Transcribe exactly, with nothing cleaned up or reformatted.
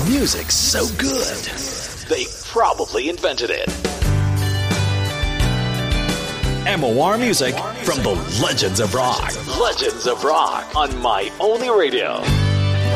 Music's so good, they probably invented it. M O R Music from the Legends of Rock. Legends of Rock on My Only Radio.